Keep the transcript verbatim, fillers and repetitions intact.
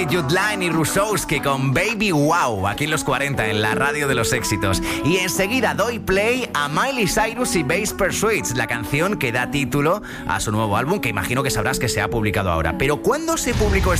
Judline y Rusowski con Baby Wow, aquí en los cuarenta, en la radio de los éxitos. Y enseguida doy play a Miley Cyrus y Bass Pursuits, la canción que da título a su nuevo álbum, que imagino que sabrás que se ha publicado ahora. Pero ¿cuándo se publicó este